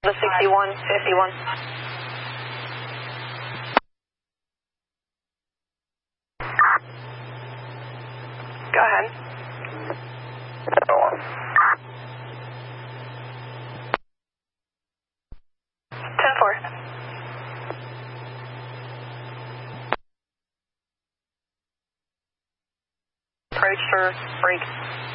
The 6151. Go ahead. 10-4. Approach for break.